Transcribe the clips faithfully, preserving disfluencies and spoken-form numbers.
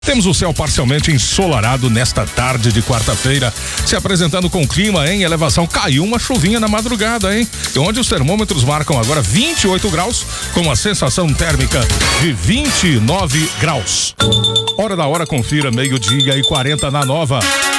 Temos o céu parcialmente ensolarado nesta tarde de quarta-feira, se apresentando com clima em elevação. Caiu uma chuvinha na madrugada, hein? E onde os termômetros marcam agora vinte e oito graus, com uma sensação térmica de vinte e nove graus. Hora da hora, confira, meio-dia e quarenta na Nova.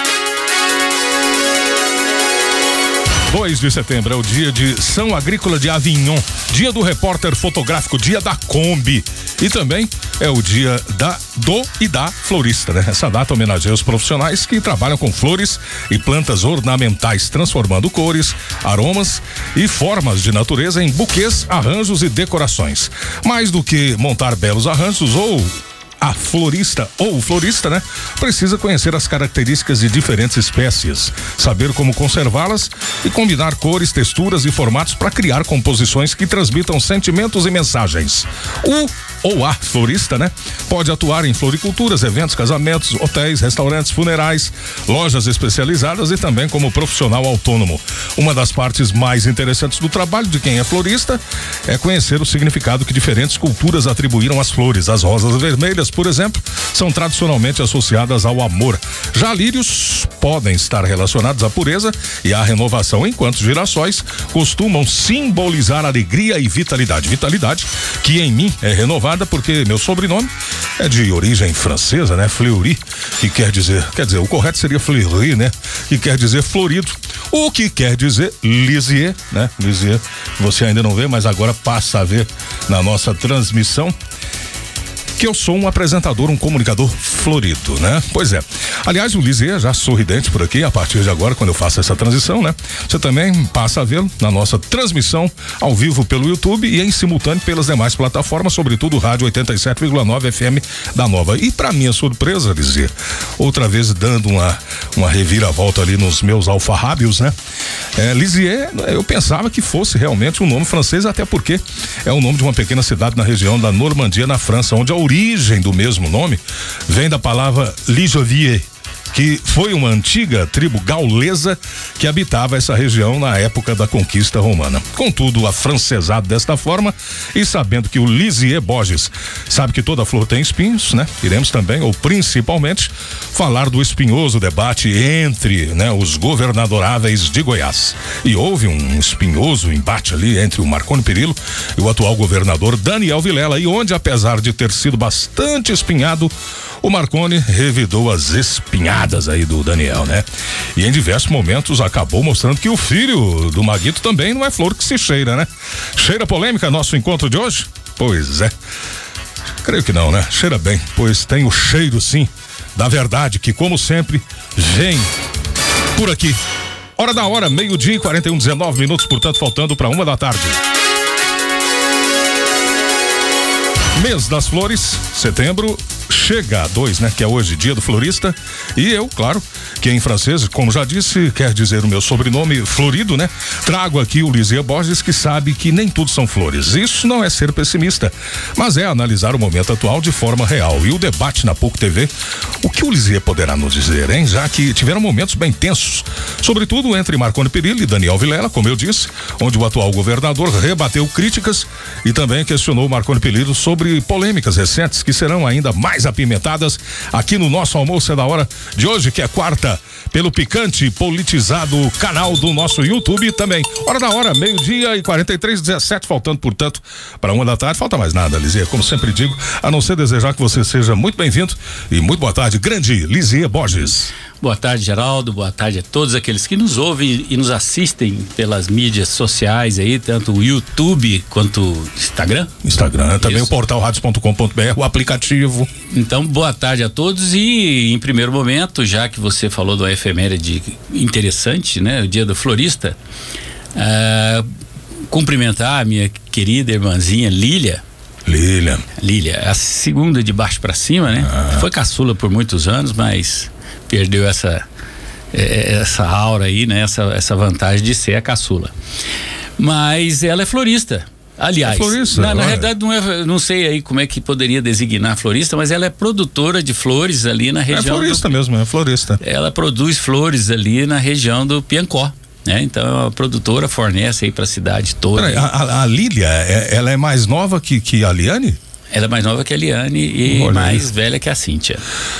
dois de setembro é o dia de São Agrícola de Avignon, dia do repórter fotográfico, dia da Kombi. E também é o dia da, do e da florista, né? Essa data homenageia os profissionais que trabalham com flores e plantas ornamentais, transformando cores, aromas e formas de natureza em buquês, arranjos e decorações. Mais do que montar belos arranjos ou a florista ou o florista, né? Precisa conhecer as características de diferentes espécies, saber como conservá-las e combinar cores, texturas e formatos para criar composições que transmitam sentimentos e mensagens. O ou a florista, né? Pode atuar em floriculturas, eventos, casamentos, hotéis, restaurantes, funerais, lojas especializadas e também como profissional autônomo. Uma das partes mais interessantes do trabalho de quem é florista é conhecer o significado que diferentes culturas atribuíram às flores. As rosas vermelhas, por exemplo, são tradicionalmente associadas ao amor. Já lírios podem estar relacionados à pureza e à renovação, enquanto girassóis costumam simbolizar alegria e vitalidade. Vitalidade que em mim é renovada porque meu sobrenome é de origem francesa, né? Fleury, que quer dizer, quer dizer, o correto seria Fleury, né? Que quer dizer florido. O que quer dizer lisier, né? Lisier, você ainda não vê, mas agora passa a ver na nossa transmissão. Que eu sou um apresentador, um comunicador florido, né? Pois é. Aliás, o Lisier já sorridente por aqui, a partir de agora, quando eu faço essa transição, né? Você também passa a vê-lo na nossa transmissão ao vivo pelo YouTube e em simultâneo pelas demais plataformas, sobretudo o Rádio oitenta e sete vírgula nove F M da Nova. E para minha surpresa, Lisier, outra vez dando uma, uma reviravolta ali nos meus alfarrábios, né? É, Lisier, eu pensava que fosse realmente um nome francês, até porque é o nome de uma pequena cidade na região da Normandia, na França, onde a origem do mesmo nome vem da palavra Lijovier, que foi uma antiga tribo gaulesa que habitava essa região na época da conquista romana. Contudo, afrancesado desta forma e sabendo que o Lisier Borges sabe que toda flor tem espinhos, né? Iremos também, ou principalmente, falar do espinhoso debate entre, né, os governadoráveis de Goiás. E houve um espinhoso embate ali entre o Marconi Perillo e o atual governador Daniel Vilela, e onde, apesar de ter sido bastante espinhado, o Marconi revidou as espinhadas aí do Daniel, né? E em diversos momentos acabou mostrando que o filho do Maguito também não é flor que se cheira, né? Cheira polêmica nosso encontro de hoje? Pois é. Creio que não, né? Cheira bem, pois tem o cheiro, sim, da verdade, que como sempre vem por aqui. Hora da hora, meio-dia e quarenta e um, dezenove minutos, portanto, faltando para uma da tarde. Mês das flores, setembro, chega a dois, né? Que é hoje, dia do florista. E eu, claro, que em francês, como já disse, quer dizer o meu sobrenome florido, né? Trago aqui o Lisier Borges, que sabe que nem tudo são flores. Isso não é ser pessimista, mas é analisar o momento atual de forma real. E o debate na PUC T V, o que o Lisier poderá nos dizer, hein? Já que tiveram momentos bem tensos, sobretudo entre Marconi Perillo e Daniel Vilela, como eu disse, onde o atual governador rebateu críticas e também questionou Marconi Perillo sobre polêmicas recentes que serão ainda mais apimentadas aqui no nosso Almoço é da Hora de hoje, que é quarta, pelo picante politizado canal do nosso YouTube também. Hora da hora, meio-dia e quarenta e três, dezessete, faltando, portanto, para uma da tarde. Falta mais nada, Lisier, como sempre digo, a não ser desejar que você seja muito bem-vindo e muito boa tarde, grande Lisier Borges. Boa tarde, Geraldo, boa tarde a todos aqueles que nos ouvem e nos assistem pelas mídias sociais aí, tanto o YouTube quanto o Instagram. Instagram, também Isso. O portal radios ponto com ponto b r, o aplicativo. Então, boa tarde a todos e, em primeiro momento, já que você falou do efeméride interessante, né, o dia do florista, uh, cumprimentar a minha querida irmãzinha Lília. Lília. Lília, a segunda de baixo para cima, né? Ah. Foi caçula por muitos anos, mas perdeu essa essa aura aí, né? Essa, essa vantagem de ser a caçula. Mas ela é florista. Aliás, é florista, na, na realidade não, é, não sei aí como é que poderia designar florista, mas ela é produtora de flores ali na região. É florista do, mesmo, é florista. Ela produz flores ali na região do Piancó. né? Então a produtora fornece aí para a cidade toda. Peraí, a, a Lília, é, ela é mais nova que, que a Liane? Ela é mais nova que a Eliane e Olha mais isso. velha que a Cíntia.